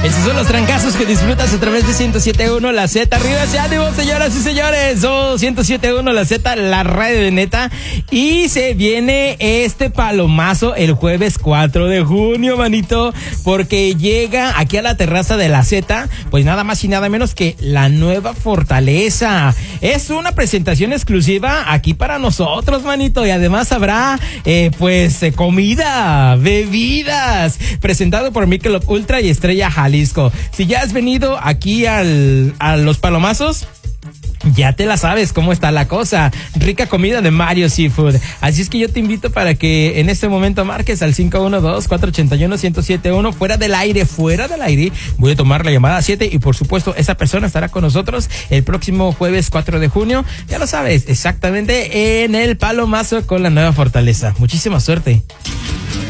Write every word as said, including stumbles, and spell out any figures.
Estos son los trancazos que disfrutas a través de ciento siete punto uno La Z. Arriba ese ánimo, señoras y señores. Oh, ciento siete punto uno La Z, la radio de neta. Y se viene este palomazo el jueves cuatro de junio, manito, porque llega aquí a la terraza de la Z, pues nada más y nada menos que la nueva Fortaleza. Es una presentación exclusiva aquí para nosotros, manito, y además habrá, eh, pues, eh, comida, bebidas, presentado por Michelob Ultra y Estrella Jalisco. Si ya has venido aquí al, a los palomazos, ya te la sabes cómo está la cosa. Rica comida de Mario Seafood. Así es que yo te invito para que en este momento marques al cinco uno dos, cuatro ocho uno, uno cero siete uno. Fuera del aire, fuera del aire. Voy a tomar la llamada siete y por supuesto esa persona estará con nosotros el próximo jueves cuatro de junio. Ya lo sabes, exactamente en el palomazo con la nueva Fortaleza. Muchísima suerte.